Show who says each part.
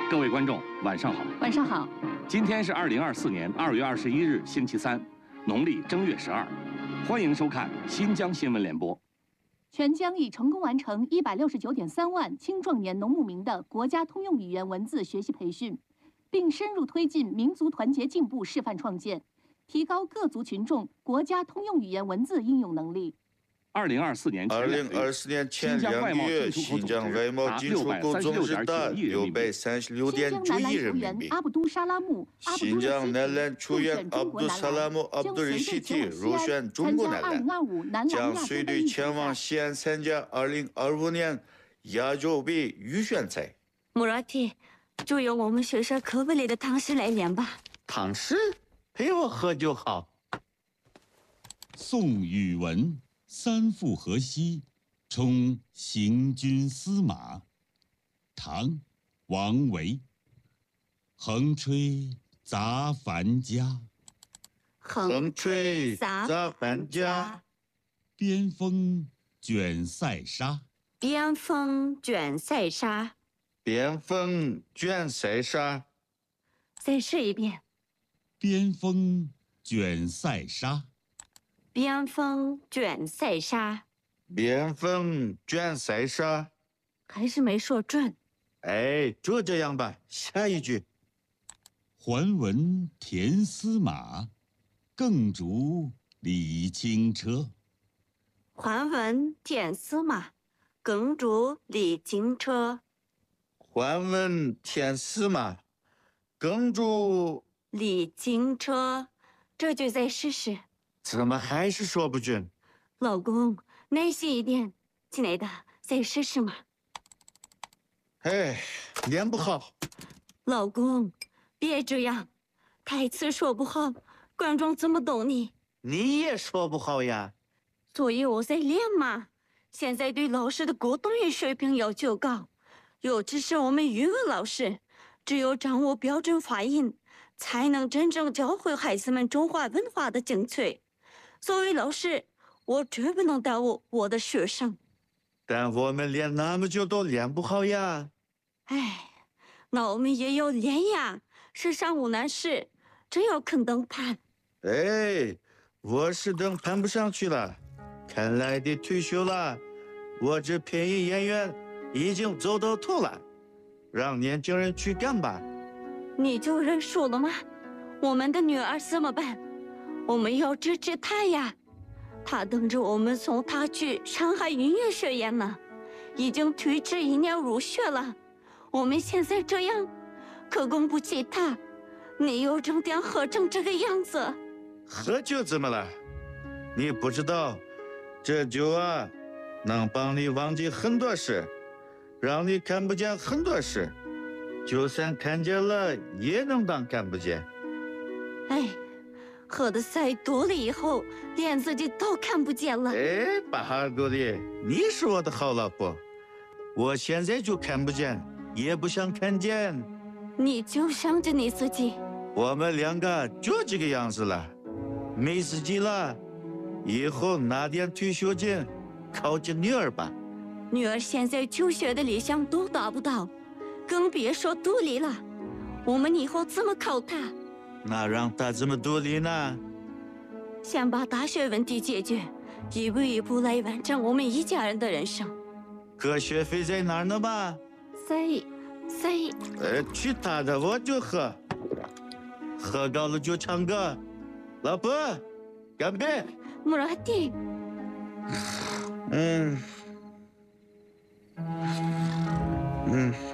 Speaker 1: 各位观众，晚上好。
Speaker 2: 晚上好。
Speaker 1: 今天是2024年2月21日，星期三，农历正月12。欢迎收看新疆新闻联播。
Speaker 2: 全疆已成功完成169.3万青壮年农牧民的国家通用语言文字学习培训，并深入推进民族团结进步示范创建，提高各族群众国家通用语言文字应用能力。2024年
Speaker 3: 前2个月，新疆外贸进出口总值达636.9亿人民币。新疆男篮球员阿卜杜萨拉姆·阿卜杜里希提入选中国男篮，将随队前往西安参加2025年亚洲杯预选赛。
Speaker 4: 穆拉提，就由我们学校课本里的唐诗来练吧。
Speaker 5: 唐诗，陪我喝就好。
Speaker 6: 宋语文。三复河西，充行军司马。唐，王维。横吹杂繁家，
Speaker 3: 横吹杂繁家。
Speaker 6: 边风卷塞沙，
Speaker 4: 边风卷塞沙。
Speaker 3: 边风卷塞沙。
Speaker 4: 再试一遍。
Speaker 6: 边风卷塞沙。
Speaker 4: 边风卷塞沙，
Speaker 3: 边风卷塞沙，
Speaker 4: 还是没说准。
Speaker 3: 哎，就这样吧，下一句。
Speaker 6: 还闻田司马，更逐李轻车。
Speaker 4: 还闻田司马，更逐李轻车。
Speaker 3: 还闻田司马，更逐
Speaker 4: 李轻车。这句再试试。
Speaker 3: 怎么还是说不准？
Speaker 4: 老公，耐心一点，亲爱的，再试试嘛。
Speaker 3: 哎，练不好。
Speaker 4: 老公，别这样，台词说不好，观众怎么懂你？
Speaker 5: 你也说不好呀。
Speaker 4: 所以我在练嘛。现在对老师的沟通语水平要求高，尤其是我们语文老师，只有掌握标准发音，才能真正教会孩子们中华文化的精粹。作为老师，我绝不能耽误我的学生。
Speaker 3: 但我们练那么久都练不好呀。
Speaker 4: 哎，那我们也要练呀。世上无难事，只要肯登攀。
Speaker 3: 哎，我是登攀不上去了，看来得退休了。我这配音演员已经走到头了，让年轻人去干吧。
Speaker 4: 你就认输了吗？我们的女儿怎么办？我们要支持她呀，她等着我们送她去上海音乐学院呢，已经推迟1年入学了。我们现在这样，可供不起她。你又整天喝成这个样子。
Speaker 3: 喝酒怎么了？你不知道，这酒啊，能帮你忘记很多事，让你看不见很多事，就算看见了，也能当看不见。
Speaker 4: 哎。喝的再多了以后，连自己都看不见了。
Speaker 3: 哎，巴哈哥里，你是我的好老婆，我现在就看不见，也不想看见。
Speaker 4: 你就想着你自己。
Speaker 3: 我们2个就这个样子了，没自己了，以后拿点退休金，靠着女儿吧。
Speaker 4: 女儿现在求学的理想都达不到，更别说独立了。我们以后怎么靠她？
Speaker 3: 那让他怎么独立呢？
Speaker 4: 先把大学问题解决，一步一步来完成我们一家人的人生。
Speaker 3: 可学费在哪儿呢吧？
Speaker 4: 在。
Speaker 3: 去他的，我就喝，喝高了就唱歌。老婆，干杯！
Speaker 4: 穆拉蒂。
Speaker 3: 嗯。